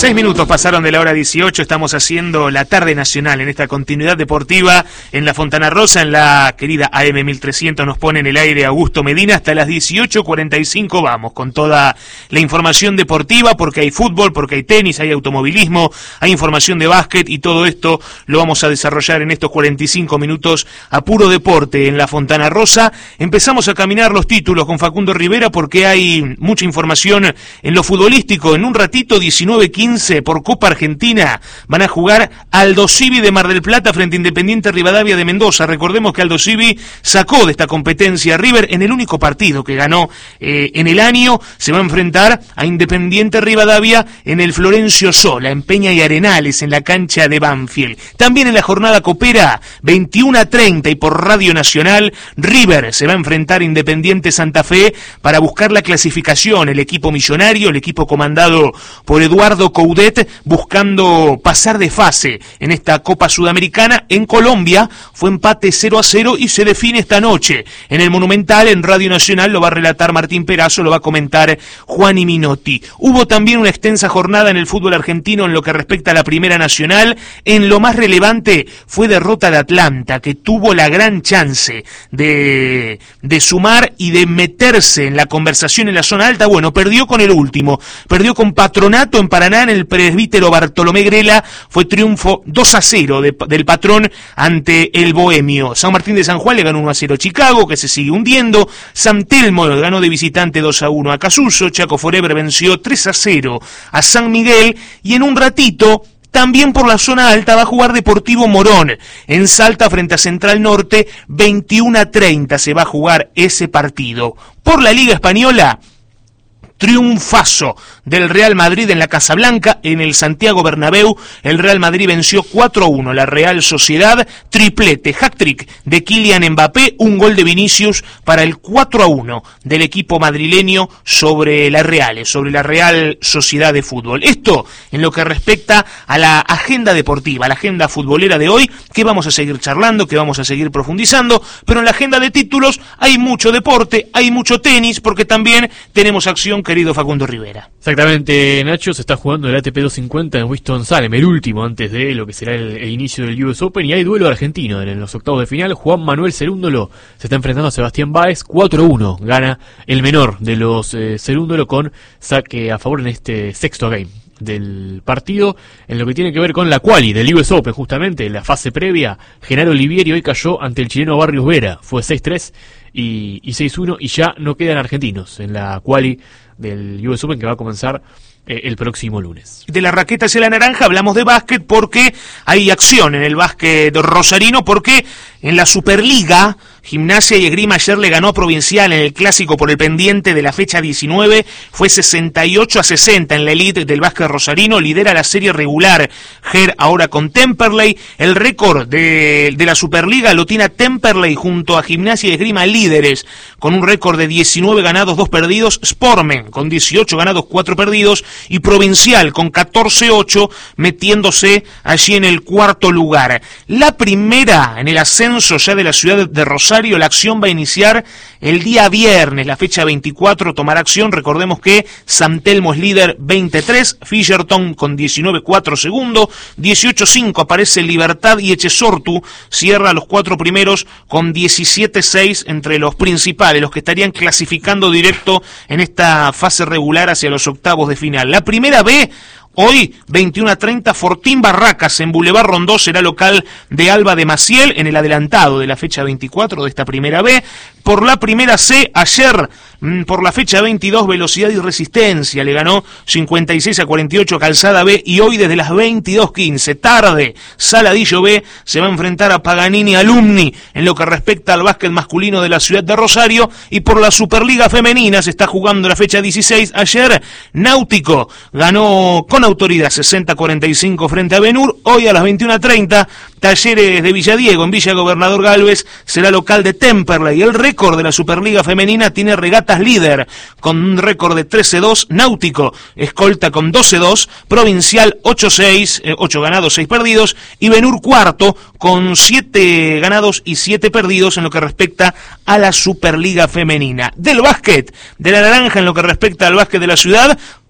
6 minutos pasaron de la hora 18, estamos haciendo la tarde nacional en esta continuidad deportiva en la Fontana Rosa, en la querida AM 1300, nos pone en el aire Augusto Medina, hasta las 18:45 vamos con toda la información deportiva, porque hay fútbol, porque hay tenis, hay automovilismo, hay información de básquet y todo esto lo vamos a desarrollar en estos 45 minutos a puro deporte en la Fontana Rosa. Empezamos a caminar los títulos con Facundo Rivera porque hay mucha información en lo futbolístico. En un ratito, 19:15 por Copa Argentina, van a jugar Aldosivi de Mar del Plata frente a Independiente Rivadavia de Mendoza. Recordemos que Aldosivi sacó de esta competencia a River en el único partido que ganó en el año. Se va a enfrentar a Independiente Rivadavia en el Florencio Sola, en Peña y Arenales, en la cancha de Banfield. También en la jornada copera, 21:30 y por Radio Nacional, River se va a enfrentar a Independiente Santa Fe para buscar la clasificación. El equipo millonario, el equipo comandado por Eduardo Coudet, buscando pasar de fase en esta Copa Sudamericana. En Colombia fue empate 0-0 y se define esta noche en el Monumental. En Radio Nacional lo va a relatar Martín Perazo, lo va a comentar Juani Minotti. Hubo también una extensa jornada en el fútbol argentino en lo que respecta a la Primera Nacional. En lo más relevante fue derrota de Atlanta, que tuvo la gran chance de sumar y de meterse en la conversación en la zona alta. Bueno, perdió con el último, perdió con Patronato en Paraná, en el presbítero Bartolomé Grela. Fue triunfo 2-0 del Patrón ante el Bohemio. San Martín de San Juan le ganó 1-0 a Chicago, que se sigue hundiendo. San Telmo ganó de visitante 2-1 a Casuso. Chaco Forever venció 3-0 a San Miguel. Y en un ratito, también por la zona alta, va a jugar Deportivo Morón en Salta frente a Central Norte. 21:30 se va a jugar ese partido. Por la Liga Española, triunfazo del Real Madrid en la Casablanca, en el Santiago Bernabéu. El Real Madrid venció 4-1 la Real Sociedad, triplete, hat-trick de Kylian Mbappé, un gol de Vinicius para el 4-1 del equipo madrileño sobre la Real Sociedad de Fútbol. Esto en lo que respecta a la agenda deportiva, a la agenda futbolera de hoy, que vamos a seguir charlando, que vamos a seguir profundizando, pero en la agenda de títulos hay mucho deporte, hay mucho tenis, porque también tenemos acción, querido Facundo Rivera. Exactamente, Nacho, se está jugando el ATP 250 en Winston-Salem, el último antes de lo que será el inicio del US Open, y hay duelo argentino en los octavos de final. Juan Manuel Cerúndolo se está enfrentando a Sebastián Báez, 4-1, gana el menor de los Cerúndolo con saque a favor en este sexto game del partido. En lo que tiene que ver con la quali del US Open, justamente en la fase previa, Genaro Olivieri hoy cayó ante el chileno Barrios Vera, fue 6-3 y 6-1, y ya no quedan argentinos en la quali del US Open, que va a comenzar el próximo lunes. De la raqueta hacia la naranja hablamos de básquet, porque hay acción en el básquet rosarino, porque en la Superliga, Gimnasia y Esgrima ayer le ganó a Provincial en el clásico por el pendiente de la fecha 19, fue 68-60 en la elite del básquet rosarino, lidera la serie regular GER ahora con Temperley. El récord de la Superliga lo tiene Temperley junto a Gimnasia y Esgrima líderes, con un récord de 19 ganados, 2 perdidos, Sportmen con 18 ganados, 4 perdidos, y Provincial con 14-8, metiéndose allí en el cuarto lugar. La primera en el ascenso ya de la ciudad de Rosario, la acción va a iniciar el día viernes, la fecha 24 tomará acción. Recordemos que San Telmo es líder 23, Fisherton con 19-4 segundo, 18-5 aparece Libertad y Echesortu cierra los 4 primeros con 17-6 entre los principales, los que estarían clasificando directo en esta fase regular hacia los octavos de final. La primera B, hoy, 21:30, Fortín Barracas en Boulevard Rondó será local de Alba de Maciel en el adelantado de la fecha 24 de esta primera B. Por la primera C, ayer, por la fecha 22, Velocidad y Resistencia le ganó 56-48 a Calzada B, y hoy desde las 22:15, tarde, Saladillo B se va a enfrentar a Paganini Alumni en lo que respecta al básquet masculino de la ciudad de Rosario. Y por la Superliga Femenina se está jugando la fecha 16, ayer Náutico ganó con autoridad 60-45 frente a Benur. Hoy a las 21:30, Talleres de Villadiego en Villa Gobernador Galvez será local de Temperley. El récord de la Superliga Femenina tiene Regatas líder con un récord de 13-2, Náutico escolta con 12-2, Provincial 8-6, 8 ganados, 6 perdidos, y Benur cuarto con 7 ganados y 7 perdidos en lo que respecta a la Superliga Femenina. Del básquet de la naranja, en lo que respecta al básquet de la ciudad,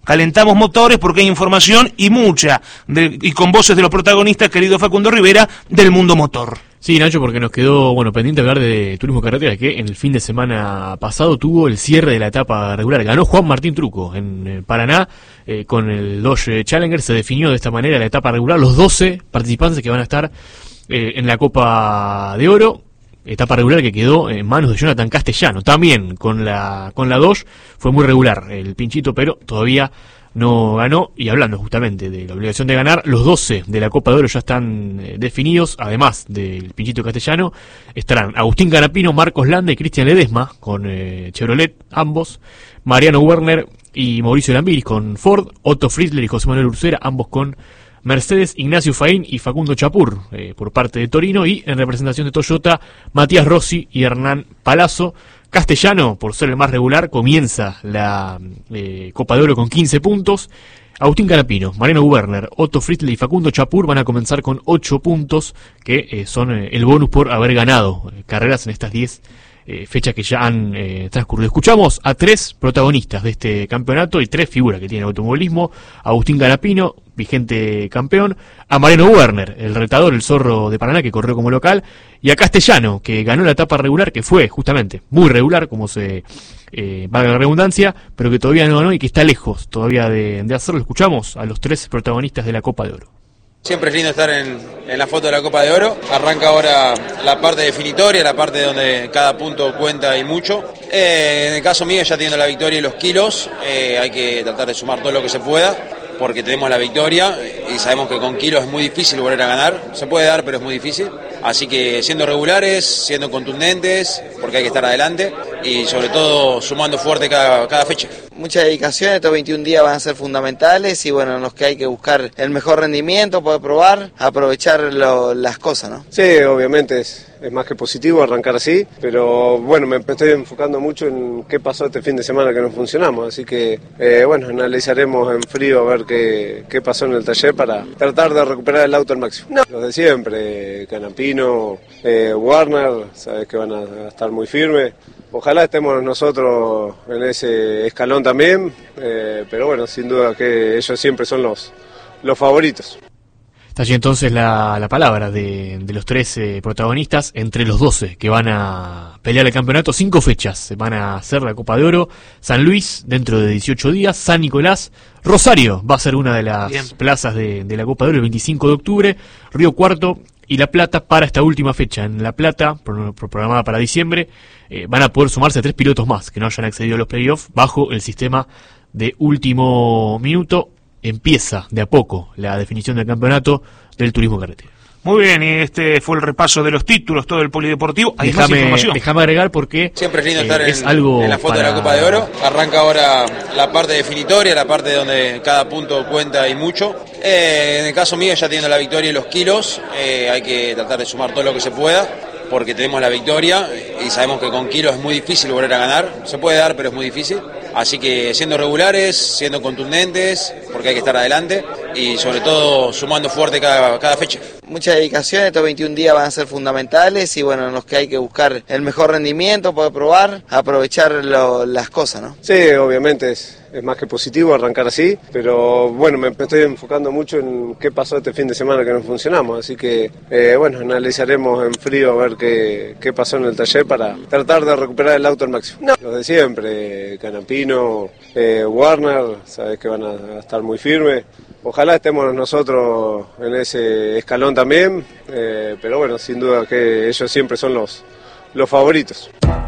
calentamos motores porque hay información y mucha, y con voces de los protagonistas, querido Facundo Rivera, del mundo motor. Sí, Nacho, porque nos quedó pendiente hablar de Turismo Carretera, que en el fin de semana pasado tuvo el cierre de la etapa regular. Ganó Juan Martín Truco en Paraná con el Dodge Challenger. Se definió de esta manera la etapa regular, los 12 participantes que van a estar en la Copa de Oro. Etapa regular que quedó en manos de Jonathan Castellano. También con la Dodge fue muy regular el Pinchito, pero todavía no ganó. Y hablando justamente de la obligación de ganar, los 12 de la Copa de Oro ya están definidos. Además del Pinchito Castellano estarán Agustín Canapino, Marcos Landa y Cristian Ledesma con Chevrolet, ambos, Mariano Werner y Mauricio Lambiris con Ford, Otto Fritzler y José Manuel Ursera, ambos con Mercedes, Ignacio Faín y Facundo Chapur por parte de Torino, y en representación de Toyota, Matías Rossi y Hernán Palazzo. Castellano, por ser el más regular, comienza la Copa de Oro con 15 puntos. Agustín Canapino, Mariano Werner, Otto Fritzler y Facundo Chapur van a comenzar con 8 puntos, que son el bonus por haber ganado carreras en estas 10 fechas que ya han transcurrido. Escuchamos a 3 protagonistas de este campeonato y 3 figuras que tiene el automovilismo: Agustín Canapino, vigente campeón; a Mariano Werner, el retador, el zorro de Paraná, que corrió como local; y a Castellano, que ganó la etapa regular, que fue justamente muy regular, como se valga la redundancia, pero que todavía no ganó y que está lejos todavía de hacerlo. Escuchamos a los 3 protagonistas de la Copa de Oro. Siempre es lindo estar en la foto de la Copa de Oro. Arranca ahora la parte definitoria, la parte donde cada punto cuenta y mucho. En el caso mío, ya teniendo la victoria y los kilos, hay que tratar de sumar todo lo que se pueda, porque tenemos la victoria y sabemos que con kilos es muy difícil volver a ganar. Se puede dar, pero es muy difícil. Así que siendo regulares, siendo contundentes, porque hay que estar adelante, y sobre todo sumando fuerte cada fecha. Mucha dedicación, estos 21 días van a ser fundamentales y bueno, en los que hay que buscar el mejor rendimiento, poder probar, aprovechar las cosas, ¿no? Sí, obviamente es más que positivo arrancar así, pero bueno, me estoy enfocando mucho en qué pasó este fin de semana que no funcionamos, así que bueno, analizaremos en frío a ver qué pasó en el taller para tratar de recuperar el auto al máximo. No, los de siempre, Canapino, Warner, sabes que van a estar muy firmes. Ojalá estemos nosotros en ese escalón también, pero bueno, sin duda que ellos siempre son los favoritos. Está allí entonces la palabra de los 13 protagonistas, entre los 12 que van a pelear el campeonato. 5 fechas van a hacer la Copa de Oro: San Luis dentro de 18 días, San Nicolás, Rosario va a ser una de las plazas de la Copa de Oro el 25 de octubre, Río Cuarto y La Plata para esta última fecha. En La Plata, programada para diciembre, van a poder sumarse 3 pilotos más que no hayan accedido a los playoffs bajo el sistema de último minuto. Empieza de a poco la definición del campeonato del turismo carretera. Muy bien, y este fue el repaso de los títulos, todo el polideportivo. Hay más información. Déjame agregar porque siempre es lindo estar en la foto de la Copa de Oro. Arranca ahora la parte definitoria, la parte donde cada punto cuenta y mucho. En el caso mío, ya teniendo la victoria y los kilos, hay que tratar de sumar todo lo que se pueda, porque tenemos la victoria y sabemos que con kilos es muy difícil volver a ganar. Se puede dar, pero es muy difícil. Así que siendo regulares, siendo contundentes, porque hay que estar adelante, y sobre todo sumando fuerte cada fecha. Mucha dedicación, estos 21 días van a ser fundamentales y bueno, en los que hay que buscar el mejor rendimiento, poder probar, aprovechar las cosas, ¿no? Sí, obviamente es más que positivo arrancar así, pero bueno, me estoy enfocando mucho en qué pasó este fin de semana que no funcionamos, así que bueno, analizaremos en frío a ver qué pasó en el taller para tratar de recuperar el auto al máximo. No, los de siempre, Canapino, Warner, sabes que van a estar muy firmes. Ojalá estemos nosotros en ese escalón también, pero bueno, sin duda que ellos siempre son los favoritos.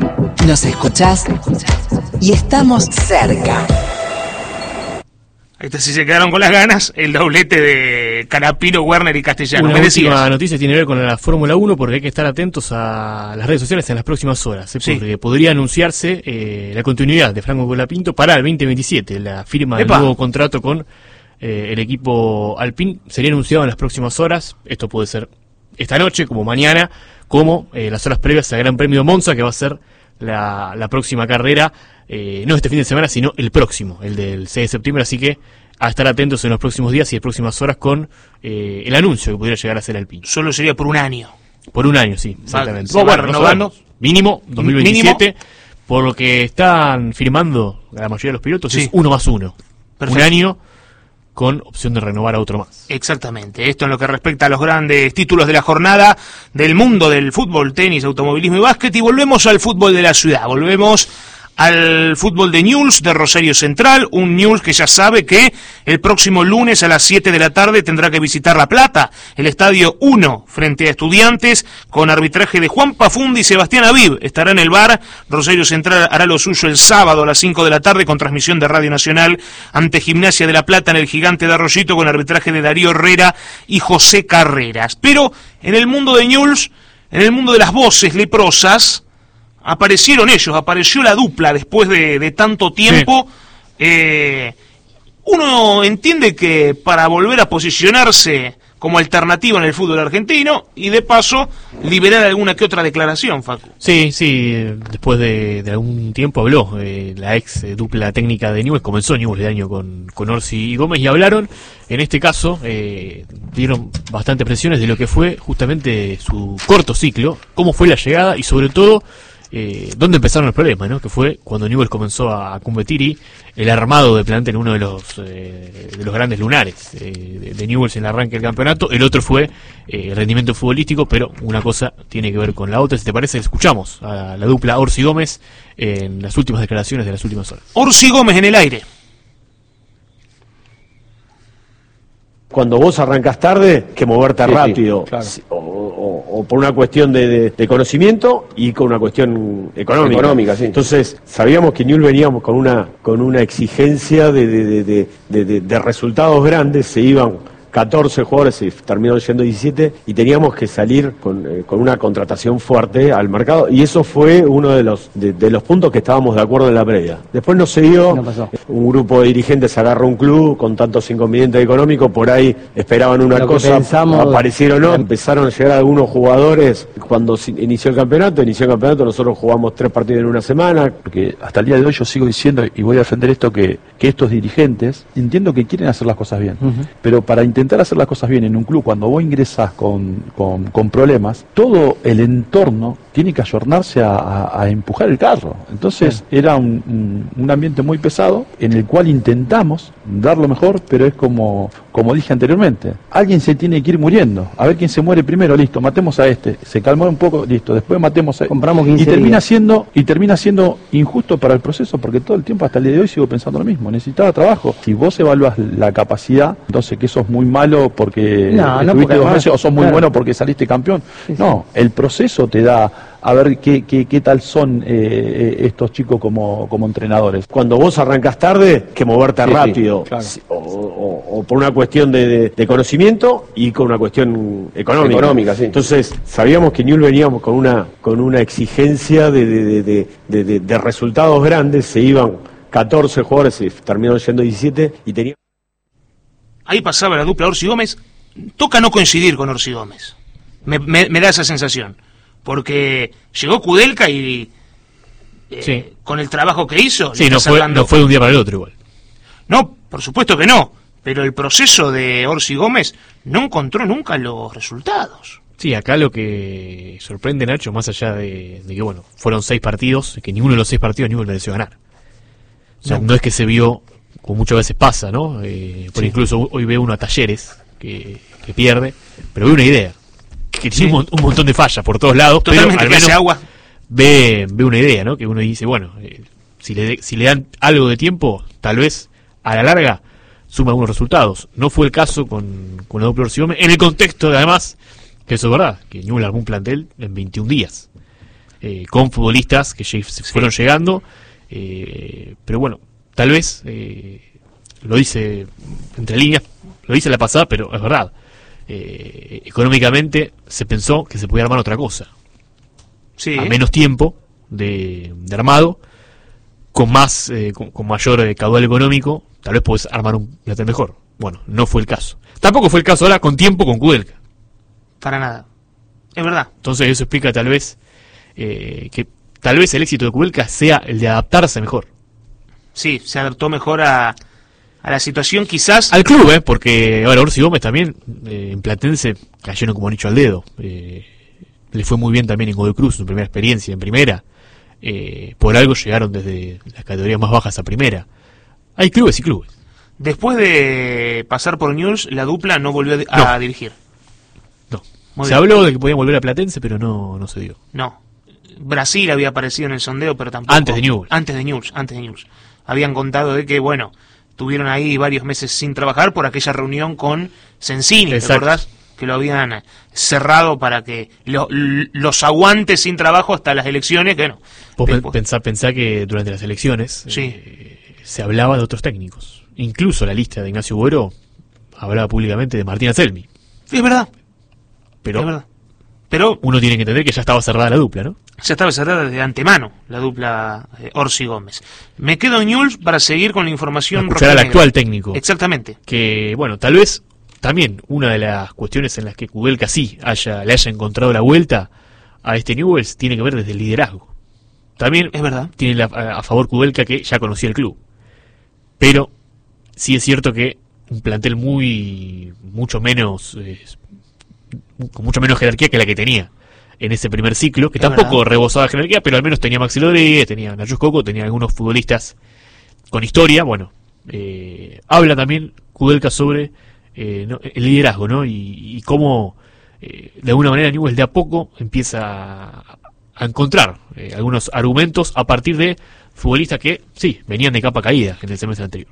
Nos escuchás y estamos cerca. Ahí está, si se quedaron con las ganas, el doblete de Canapino, Werner y Castellano. Una última noticia tiene que ver con la Fórmula 1, porque hay que estar atentos a las redes sociales en las próximas horas, porque podría anunciarse la continuidad de Franco Colapinto para el 2027, la firma del nuevo contrato con el equipo Alpine. Sería anunciado en las próximas horas. Esto puede ser esta noche, como mañana, como las horas previas al Gran Premio de Monza, que va a ser la próxima carrera, no este fin de semana, sino el próximo, el del 6 de septiembre, así que a estar atentos en los próximos días y en próximas horas con el anuncio que pudiera llegar a ser Alpine. Solo sería por un año. Por un año, sí, exactamente. Bueno, renovando. Mínimo 2027, mínimo. Por lo que están firmando la mayoría de los pilotos, sí. Es 1+1. Perfecto. Un año con opción de renovar a otro más. Exactamente, esto en lo que respecta a los grandes títulos de la jornada del mundo del fútbol, tenis, automovilismo y básquet, y volvemos al fútbol de la ciudad, volvemos al fútbol de Newell's de Rosario Central, un Newell's que ya sabe que el próximo lunes a las 7 de la tarde tendrá que visitar La Plata, el Estadio 1 frente a Estudiantes, con arbitraje de Juan Pafundi y Sebastián Aviv. Estará en el bar. Rosario Central hará lo suyo el sábado a las 5 de la tarde con transmisión de Radio Nacional ante Gimnasia de La Plata en el Gigante de Arroyito, con arbitraje de Darío Herrera y José Carreras. Pero en el mundo de Newell's, en el mundo de las voces leprosas, aparecieron ellos, apareció la dupla después de tanto tiempo. Sí. Uno entiende que para volver a posicionarse como alternativa en el fútbol argentino y de paso liberar alguna que otra declaración, Facu. Sí, después de algún tiempo habló la ex dupla técnica de Newell's, comenzó Newell's el año con Orsi y Gómez, y hablaron, en este caso, dieron bastante presiones de lo que fue justamente su corto ciclo, cómo fue la llegada y sobre todo dónde empezaron los problemas, ¿no? Que fue cuando Newell's comenzó a competir y el armado de plantel, uno de los grandes lunares de Newell's en el arranque del campeonato. El otro fue el rendimiento futbolístico, pero una cosa tiene que ver con la otra. Si te parece, escuchamos a la dupla Orsi Gómez en las últimas declaraciones de las últimas horas. Orsi Gómez en el aire. Cuando vos arrancás tarde, que moverte rápido, claro. o por una cuestión de conocimiento y con una cuestión económica. Sí. Entonces, sabíamos que Newell's veníamos con una exigencia de resultados grandes, se iban 14 jugadores, y terminaron yendo 17, y teníamos que salir con una contratación fuerte al mercado, y eso fue uno de los puntos que estábamos de acuerdo en la previa. Después no se dio, un grupo de dirigentes agarra un club con tantos inconvenientes económicos, por ahí esperaban una cosa, aparecieron no, empezaron a llegar algunos jugadores cuando inició el campeonato, nosotros jugamos 3 partidos en una semana. Porque hasta el día de hoy yo sigo diciendo, y voy a defender esto, que estos dirigentes, entiendo que quieren hacer las cosas bien, pero para intentar hacer las cosas bien en un club, cuando vos ingresás con problemas, todo el entorno tiene que ayornarse a empujar el carro. Entonces era un ambiente muy pesado en el cual intentamos dar lo mejor, pero es como dije anteriormente, alguien se tiene que ir muriendo, a ver quién se muere primero, listo, matemos a este, se calmó un poco, listo, después matemos a compramos 15 y termina siendo injusto para el proceso, porque todo el tiempo hasta el día de hoy sigo pensando lo mismo, necesitaba trabajo. Si vos evaluás la capacidad, entonces que sos muy malo porque estuviste 2 meses, o sos muy bueno porque saliste campeón. No, el proceso te da a ver qué tal son estos chicos como entrenadores. Cuando vos arrancás tarde, que moverte rápido, claro. o por una cuestión de conocimiento y con una cuestión económica. Sí. Entonces, sabíamos que Newell's veníamos con una exigencia de resultados grandes, se iban 14 jugadores, y terminaron yendo 17, y teníamos... Ahí pasaba la dupla Orsi Gómez. Toca no coincidir con Orsi Gómez. Me da esa sensación. Porque llegó Kudelka y con el trabajo que hizo... Sí, no fue de un día para el otro igual. No, por supuesto que no. Pero el proceso de Orsi Gómez no encontró nunca los resultados. Sí, acá lo que sorprende, Nacho, más allá de que, bueno, fueron 6 partidos, que ninguno de los 6 partidos Newell's mereció ganar. O sea, no es que se vio, como muchas veces pasa, ¿no? Por incluso hoy veo uno a Talleres, que pierde, pero ve una idea. Que tiene un montón de fallas por todos lados, totalmente, pero al menos agua. Ve una idea, ¿no? Que uno dice, bueno, si le dan algo de tiempo, tal vez a la larga suma algunos resultados. No fue el caso con la dupla Orsi Gómez, en el contexto de, además, que eso es verdad, que Newell's armó un plantel en 21 días, con futbolistas que fueron llegando, pero bueno, tal vez, lo dice entre líneas, lo dice la pasada, pero es verdad. Económicamente se pensó que se podía armar otra cosa, a menos tiempo de armado, con mayor caudal económico, tal vez podés armar un plantel mejor. Bueno, no fue el caso. Tampoco fue el caso ahora con tiempo con Kudelka. Para nada. Es verdad. Entonces eso explica tal vez que tal vez el éxito de Kudelka sea el de adaptarse mejor. Sí, se adaptó mejor a la situación, quizás... Al club, porque ahora Orsi Gómez también, en Platense, cayeron como anillo al dedo. Le fue muy bien también en Godoy Cruz, su primera experiencia en primera. Por algo llegaron desde las categorías más bajas a primera. Hay clubes y clubes. Después de pasar por Newell's, la dupla no volvió a dirigir. No. Se habló de que podían volver a Platense, pero no se dio. No. Brasil había aparecido en el sondeo, pero tampoco. Antes de Newell's. Antes de Newell's. Habían contado de que, bueno, tuvieron ahí varios meses sin trabajar por aquella reunión con Sensini, ¿te acordás? Que lo habían cerrado para que los aguante sin trabajo hasta las elecciones, que no. Vos pensá que durante las elecciones se hablaba de otros técnicos. Incluso la lista de Ignacio Boero hablaba públicamente de Martín Anselmi. Sí, es verdad. Pero uno tiene que entender que ya estaba cerrada la dupla, ¿no? Ya estaba cerrada desde antemano la dupla Orsi Gómez. Me quedo en Newell's para seguir con la información. Escuchar al actual técnico. Exactamente. Que, bueno, tal vez también una de las cuestiones en las que Kudelka sí le haya encontrado la vuelta a este Newell's tiene que ver desde el liderazgo. También es verdad. Tiene a favor Kudelka que ya conocía el club. Pero sí es cierto que un plantel mucho menos con mucho menos jerarquía que la que tenía en ese primer ciclo, que tampoco rebosaba jerarquía, pero al menos tenía Maxi Rodríguez, tenía Nacho Coco, tenía algunos futbolistas con historia. Bueno, habla también Kudelka sobre el liderazgo, ¿no? Y cómo de alguna manera Newell's de a poco empieza a encontrar algunos argumentos a partir de futbolistas que sí venían de capa caída en el semestre anterior.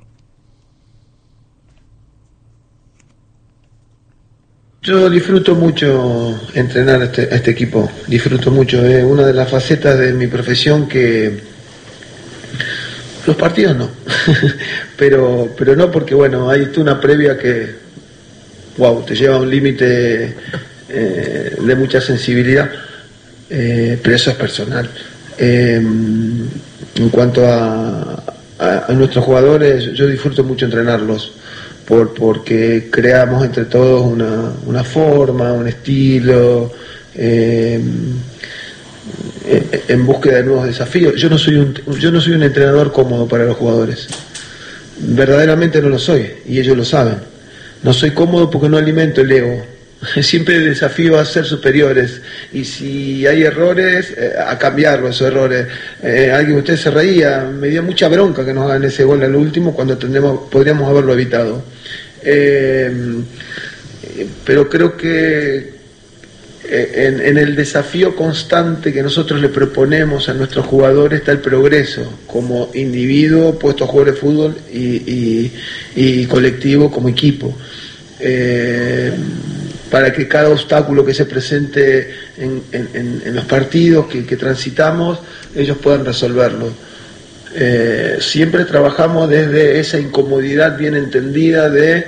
Yo disfruto mucho entrenar a este equipo, disfruto mucho. Una de las facetas de mi profesión que los partidos no, pero no porque bueno, hay una previa que te lleva a un límite de mucha sensibilidad, pero eso es personal. En cuanto a nuestros jugadores, yo disfruto mucho entrenarlos. Porque creamos entre todos una forma, un estilo, en búsqueda de nuevos desafíos. Yo no soy un entrenador cómodo para los jugadores, verdaderamente no lo soy, y ellos lo saben. No soy cómodo porque no alimento el ego, siempre desafío a ser superiores, y si hay errores, a cambiarlo esos errores. Alguien, usted se reía, me dio mucha bronca que nos hagan ese gol al último cuando podríamos haberlo evitado. Pero creo que en el desafío constante que nosotros le proponemos a nuestros jugadores está el progreso como individuo puesto a jugar de fútbol y colectivo como equipo, para que cada obstáculo que se presente en los partidos que transitamos, ellos puedan resolverlo. Siempre trabajamos desde esa incomodidad bien entendida de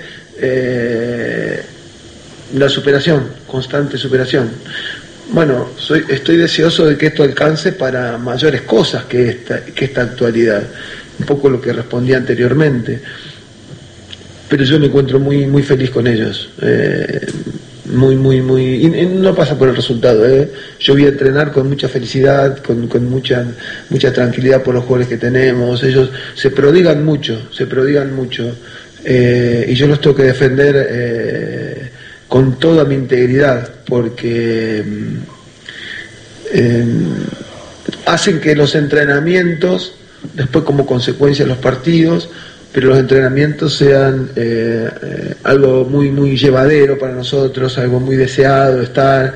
la superación, constante superación. Bueno, estoy deseoso de que esto alcance para mayores cosas que esta actualidad, un poco lo que respondí anteriormente, pero yo me encuentro muy feliz con ellos. Y no pasa por el resultado, Yo voy a entrenar con mucha felicidad, con mucha tranquilidad por los jugadores que tenemos. Ellos se prodigan mucho, y yo los tengo que defender con toda mi integridad, porque hacen que los entrenamientos, después como consecuencia los partidos, pero los entrenamientos sean algo muy llevadero para nosotros, algo muy deseado estar,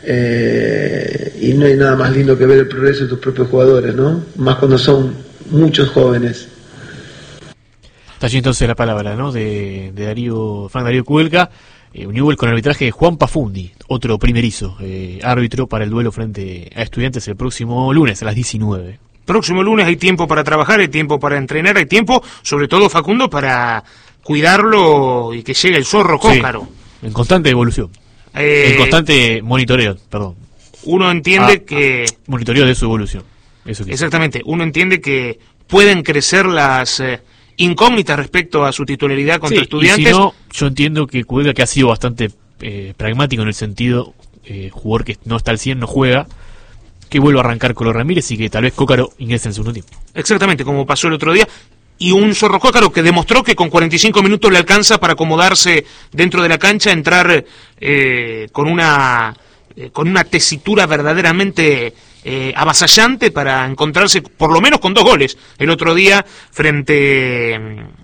y no hay nada más lindo que ver el progreso de tus propios jugadores, ¿no? Más cuando son muchos jóvenes. Está allí entonces la palabra, ¿no? de Frank Darío Kudelka, un Newell's con el arbitraje de Juan Pafundi, otro primerizo árbitro para el duelo frente a Estudiantes el próximo lunes a las 19. Próximo lunes hay tiempo para trabajar, hay tiempo para entrenar, hay tiempo, sobre todo Facundo, para cuidarlo y que llegue el zorro Cócaro. Sí, en constante evolución. En constante monitoreo, perdón. Uno entiende que... Monitoreo de su evolución. Eso exactamente. Uno entiende que pueden crecer las incógnitas respecto a su titularidad contra Estudiantes. Y si no, yo entiendo que Kudelka, que ha sido bastante pragmático en el sentido, jugador que no está al 100 no juega, que vuelva a arrancar con los Ramírez y que tal vez Cócaro ingrese en el segundo tiempo. Exactamente, como pasó el otro día. Y un Zorro Cócaro que demostró que con 45 minutos le alcanza para acomodarse dentro de la cancha, entrar con una tesitura verdaderamente avasallante para encontrarse por lo menos con 2 goles el otro día frente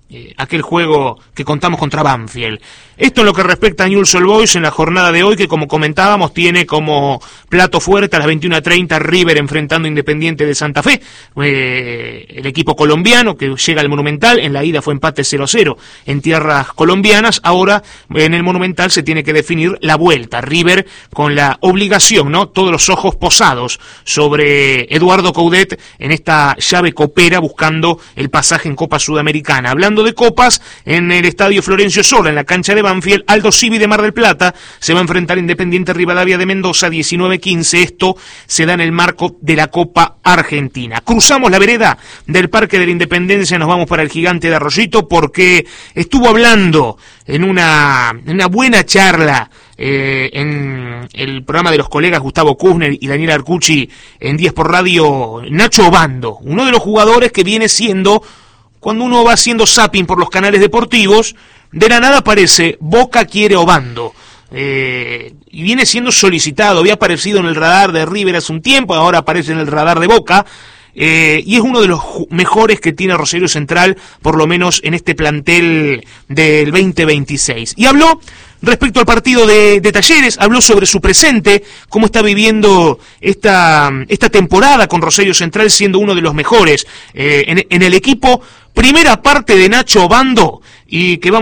aquel juego que contamos contra Banfield. Esto en lo que respecta a Newell's Old Boys en la jornada de hoy, que como comentábamos tiene como plato fuerte a las 21:30 River enfrentando a Independiente de Santa Fe, el equipo colombiano que llega al Monumental. En la ida fue empate 0-0 en tierras colombianas. Ahora en el Monumental se tiene que definir la vuelta. River con la obligación, ¿no? Todos los ojos posados sobre Eduardo Coudet en esta llave copera buscando el pasaje en Copa Sudamericana. Hablando de copas, en el estadio Florencio Sola, en la cancha de Banfield, Aldo Civi de Mar del Plata se va a enfrentar a Independiente Rivadavia de Mendoza 19-15. Esto se da en el marco de la Copa Argentina. Cruzamos la vereda del Parque de la Independencia, nos vamos para el Gigante de Arroyito porque estuvo hablando en una buena charla en el programa de los colegas Gustavo Kuzner y Daniel Arcucci en 10 por Radio, Nacho Obando, uno de los jugadores que viene siendo, cuando uno va haciendo zapping por los canales deportivos, de la nada aparece Boca quiere Obando, y viene siendo solicitado. Había aparecido en el radar de River hace un tiempo, ahora aparece en el radar de Boca, y es uno de los mejores que tiene Rosario Central, por lo menos en este plantel del 2026. Y habló respecto al partido de Talleres, habló sobre su presente, cómo está viviendo esta temporada con Rosario Central siendo uno de los mejores en el equipo. Primera parte de Nacho Obando, y que vamos